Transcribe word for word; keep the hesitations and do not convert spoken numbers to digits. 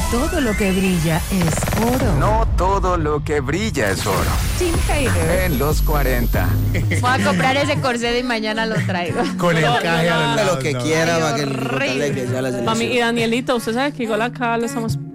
todo lo que brilla es oro. No todo lo que brilla es oro. Tim Hader. En los cuarenta. Voy a comprar ese corsé y mañana lo traigo. Con encaje no, no, al no, lado. lo que no. quiera Ay, para que el horrible. Rotaleque sea la Mami, y selección. Danielito, usted sabe que igual acá lo estamos